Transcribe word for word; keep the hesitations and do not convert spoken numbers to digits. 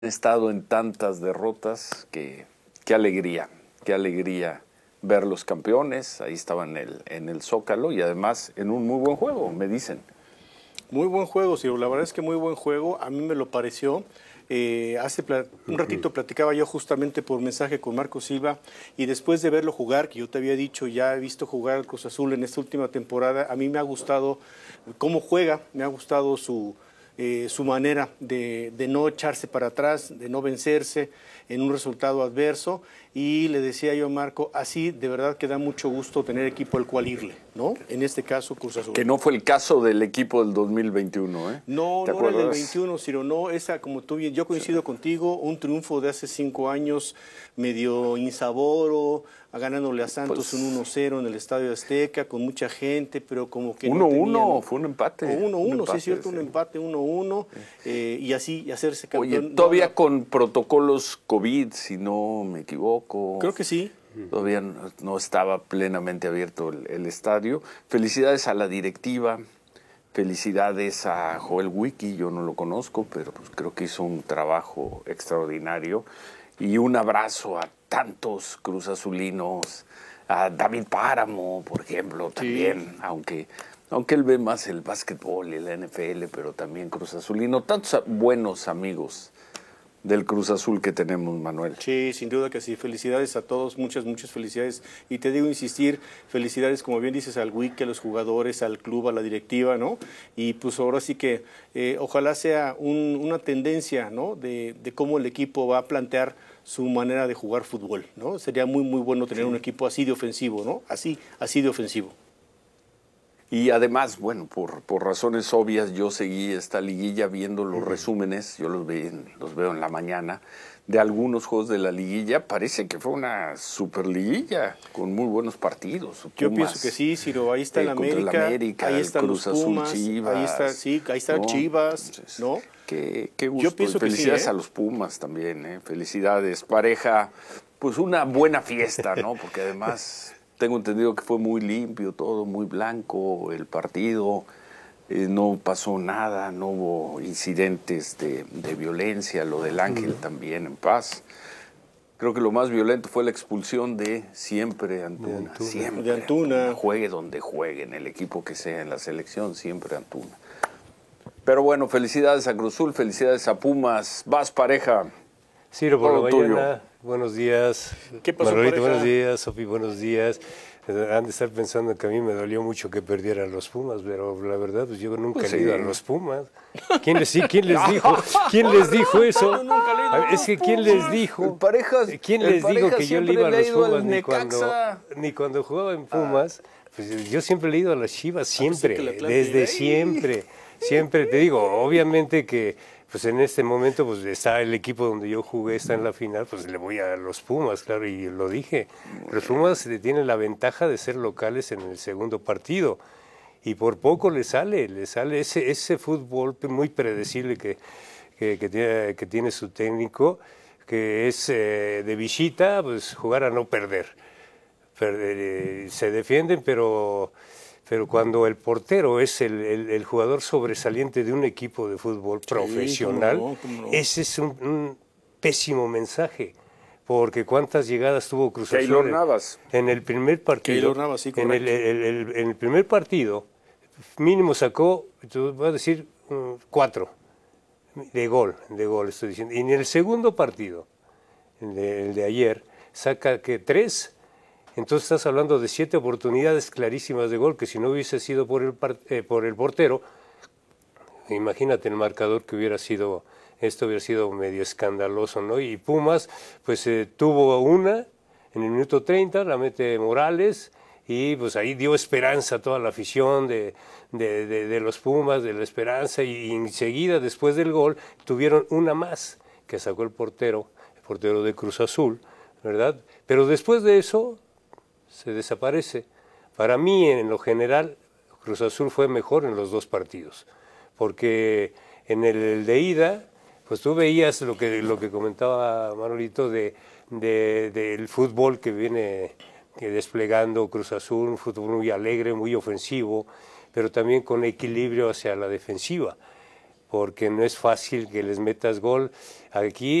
estado en tantas derrotas que qué alegría, qué alegría ver los campeones. Ahí estaban en el, en el Zócalo y además en un muy buen juego, me dicen. Muy buen juego, Ciro. La verdad es que muy buen juego. A mí me lo pareció. Eh, hace un ratito platicaba yo justamente por mensaje con Marco Silva y después de verlo jugar, que yo te había dicho, ya he visto jugar al Cruz Azul en esta última temporada, a mí me ha gustado cómo juega, me ha gustado su, eh, su manera de, de no echarse para atrás, de no vencerse en un resultado adverso. Y le decía yo a Marco, así de verdad que da mucho gusto tener equipo al cual irle, ¿no? En este caso, Cruz Azul. Que no fue el caso del equipo del dos mil veintiuno, ¿eh? No, no era el del veintiuno, Ciro, no, esa, como tú bien, yo coincido sí. contigo, un triunfo de hace cinco años medio insaboro, ganándole a Santos pues, un uno cero en el Estadio Azteca, con mucha gente, pero como que uno uno, no tenían, fue un empate. uno uno, sí es cierto, sí. un empate uno uno, eh, y así, y hacerse campeón. Oye, todavía no, con protocolos COVID, si no me equivoco. Creo que sí. Todavía no, no estaba plenamente abierto el, el estadio. Felicidades a la directiva, felicidades a Joel Wiki, yo no lo conozco, pero pues creo que hizo un trabajo extraordinario. Y un abrazo a tantos cruzazulinos, a David Páramo, por ejemplo, también, sí. aunque, aunque él ve más el básquetbol y la N F L, pero también cruzazulino, tantos buenos amigos del Cruz Azul que tenemos, Manuel. Sí, sin duda que sí. Felicidades a todos, muchas, muchas felicidades. Y te digo, insistir, felicidades, como bien dices, al Wiki, a los jugadores, al club, a la directiva, ¿no? Y pues ahora sí que eh, ojalá sea un, una tendencia, ¿no? De, de cómo el equipo va a plantear su manera de jugar fútbol, ¿no? Sería muy, muy bueno tener sí. un equipo así de ofensivo, ¿no? Así, así de ofensivo. Y además, bueno, por, por razones obvias, yo seguí esta liguilla viendo los uh-huh. resúmenes, yo los, ve, los veo en la mañana, de algunos juegos de la liguilla. Parece que fue una super liguilla, con muy buenos partidos. Pumas, yo pienso que sí, Ciro, ahí está eh, el América, el América, ahí están Cruz los Pumas, Azul, Chivas, ahí está, sí, ahí está ¿no? Chivas, Entonces, ¿no? Qué, qué gusto, yo pienso felicidades que sí, ¿eh? a los Pumas también, ¿eh? Felicidades, pareja, pues una buena fiesta, ¿no? Porque además... Tengo entendido que fue muy limpio todo, muy blanco el partido, eh, no pasó nada, no hubo incidentes de, de violencia, lo del Ángel mm. también en paz. Creo que lo más violento fue la expulsión de siempre Antuna, de Antuna. siempre de Antuna. Antuna. Juegue donde juegue, en el equipo que sea, en la selección, siempre Antuna. Pero bueno, felicidades a Cruz Azul, felicidades a Pumas, vas pareja. Ciro, por la mañana, buenos días. ¿Qué pasó, Manolito, buenos días. Sofi, buenos días. Han de estar pensando que a mí me dolió mucho que perdieran los Pumas, pero la verdad, pues yo nunca pues he ido sí. a los Pumas. ¿Quién les, ¿quién les dijo? ¿Quién les dijo eso? Es que ¿quién les dijo? Parejas, ¿Quién les dijo que yo le iba a los Pumas ni cuando, ni cuando jugaba en Pumas? Pues yo siempre le he ido a las Chivas, siempre, desde siempre. Siempre te digo, obviamente que pues en este momento pues está el equipo donde yo jugué, está en la final, pues le voy a los Pumas, claro, y lo dije. Los Pumas tienen la ventaja de ser locales en el segundo partido y por poco le sale, le sale ese, ese fútbol muy predecible que, que, que, tiene, que tiene su técnico, que es eh, de visita, pues jugar a no perder. perder eh, se defienden, pero... Pero cuando el portero es el, el, el jugador sobresaliente de un equipo de fútbol sí, profesional, cómo no, cómo no. ese es un, un pésimo mensaje. Porque cuántas llegadas tuvo Cruz Azul Keylor Navas. En el primer partido. Navas, sí, en, el, el, el, en el primer partido, mínimo sacó, voy a decir, um, cuatro de gol, de gol estoy diciendo. Y en el segundo partido, el de, el de ayer, saca que tres. Entonces estás hablando de siete oportunidades clarísimas de gol, que si no hubiese sido por el, eh, por el portero, imagínate el marcador que hubiera sido, esto hubiera sido medio escandaloso, ¿no? Y Pumas, pues eh, tuvo una en el minuto treinta, la mete Morales, y pues ahí dio esperanza a toda la afición de, de, de, de los Pumas, de la esperanza, y, y enseguida, después del gol, tuvieron una más, que sacó el portero, el portero de Cruz Azul, ¿verdad? Pero después de eso... se desaparece. Para mí, en lo general, Cruz Azul fue mejor en los dos partidos, porque en el, el de ida, pues tú veías lo que, lo que comentaba Manolito de, de, del fútbol que viene desplegando Cruz Azul, un fútbol muy alegre, muy ofensivo, pero también con equilibrio hacia la defensiva. porque no es fácil que les metas gol. Aquí